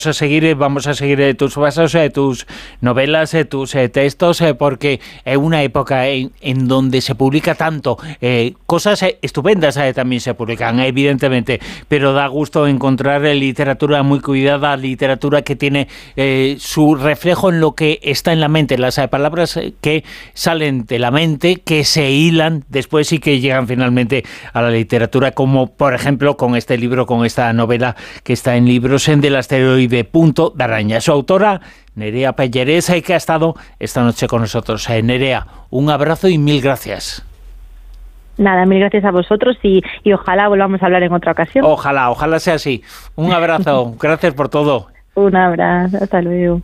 Vamos a seguir tus pasos, tus novelas, tus textos, porque es una época en donde se publica tanto. Cosas estupendas también se publican, evidentemente, pero da gusto encontrar literatura muy cuidada, literatura que tiene su reflejo en lo que está en la mente, las palabras que salen de la mente, que se hilan después y que llegan finalmente a la literatura, como por ejemplo con este libro, con esta novela que está en Libros del Asteroide Punto de Araña. Su autora, Nerea Pellerés, que ha estado esta noche con nosotros. Nerea, un abrazo y mil gracias. Nada, mil gracias a vosotros y ojalá volvamos a hablar en otra ocasión. Ojalá sea así. Un abrazo, gracias por todo. Un abrazo, hasta luego.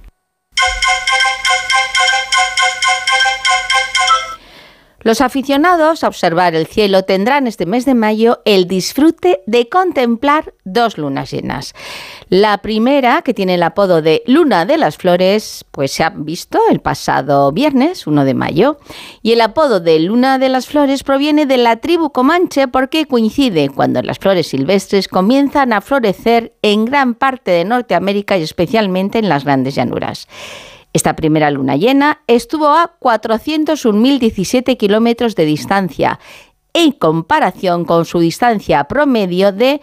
Los aficionados a observar el cielo tendrán este mes de mayo el disfrute de contemplar 2 lunas llenas. La primera, que tiene el apodo de Luna de las Flores, pues se ha visto el pasado viernes, 1 de mayo. Y el apodo de Luna de las Flores proviene de la tribu comanche porque coincide cuando las flores silvestres comienzan a florecer en gran parte de Norteamérica y especialmente en las grandes llanuras. Esta primera luna llena estuvo a 401.017 kilómetros de distancia, en comparación con su distancia promedio de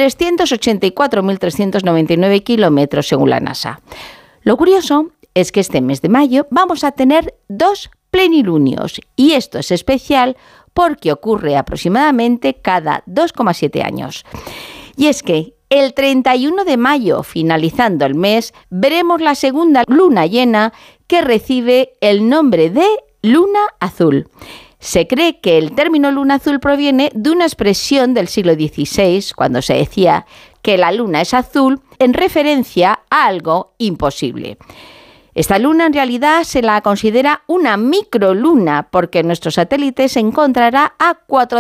384.399 kilómetros según la NASA. Lo curioso es que este mes de mayo vamos a tener 2 plenilunios, y esto es especial porque ocurre aproximadamente cada 2,7 años. Y es que el 31 de mayo, finalizando el mes, veremos la segunda luna llena que recibe el nombre de luna azul. Se cree que el término luna azul proviene de una expresión del siglo XVI, cuando se decía que la luna es azul, en referencia a algo imposible. Esta luna en realidad se la considera una microluna porque nuestro satélite se encontrará a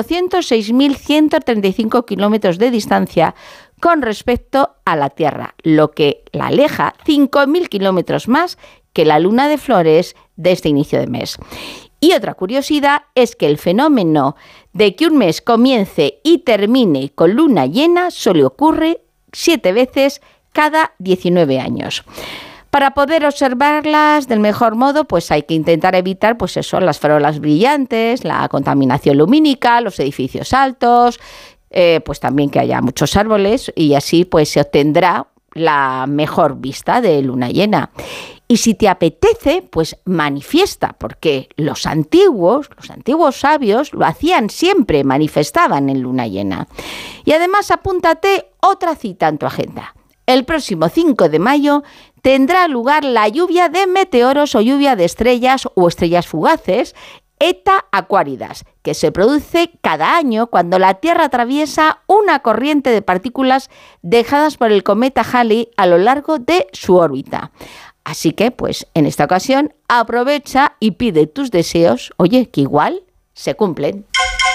406.135 kilómetros de distancia con respecto a la Tierra, lo que la aleja 5.000 kilómetros más que la luna de Flores de este inicio de mes. Y otra curiosidad es que el fenómeno de que un mes comience y termine con luna llena solo ocurre 7 veces cada 19 años. Para poder observarlas del mejor modo, pues hay que intentar evitar, pues eso, las farolas brillantes, la contaminación lumínica, los edificios altos, pues también que haya muchos árboles, y así pues se obtendrá la mejor vista de luna llena. Y si te apetece, pues manifiesta, porque los antiguos sabios lo hacían siempre, manifestaban en luna llena. Y además apúntate otra cita en tu agenda. El próximo 5 de mayo tendrá lugar la lluvia de meteoros o lluvia de estrellas o estrellas fugaces, Eta Aquaridas, que se produce cada año cuando la Tierra atraviesa una corriente de partículas dejadas por el cometa Halley a lo largo de su órbita. Así que, pues, en esta ocasión, aprovecha y pide tus deseos, oye, que igual se cumplen.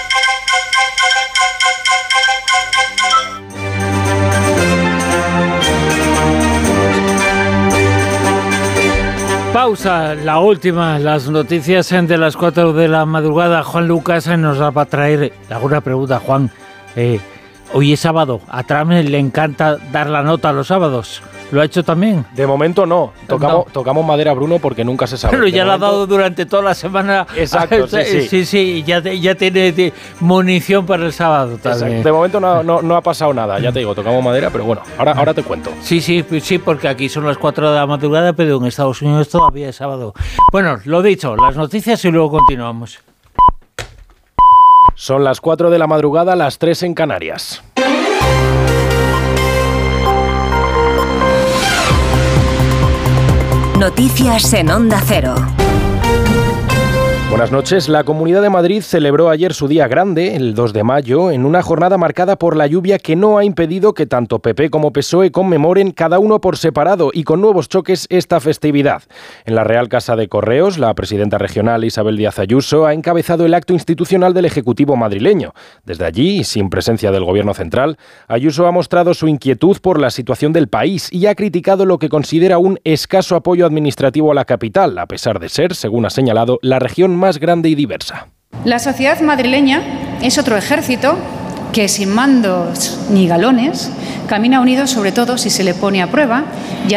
Pausa, la última, las noticias de las 4 de la madrugada. Juan Lucas nos va a traer alguna pregunta. Juan, hoy es sábado, a Trump le encanta dar la nota los sábados. ¿Lo ha hecho también? De momento no. Tocamos madera, Bruno, porque nunca se sabe. Pero ya lo ha dado durante toda la semana. Exacto, sí, ya tiene munición para el sábado también. Exacto. De momento no ha pasado nada, ya te digo, tocamos madera, pero bueno, ahora te cuento. Sí, porque aquí son las 4 de la madrugada, pero en Estados Unidos todavía es sábado. Bueno, lo dicho, las noticias y luego continuamos. Son las 4 de la madrugada, las 3 en Canarias. Noticias en Onda Cero. Buenas noches. La Comunidad de Madrid celebró ayer su día grande, el 2 de mayo, en una jornada marcada por la lluvia que no ha impedido que tanto PP como PSOE conmemoren cada uno por separado y con nuevos choques esta festividad. En la Real Casa de Correos, la presidenta regional Isabel Díaz Ayuso ha encabezado el acto institucional del Ejecutivo madrileño. Desde allí, y sin presencia del Gobierno central, Ayuso ha mostrado su inquietud por la situación del país y ha criticado lo que considera un escaso apoyo administrativo a la capital, a pesar de ser, según ha señalado, la región más grande y diversa. La sociedad madrileña es otro ejército que sin mandos ni galones camina unido sobre todo si se le pone a prueba.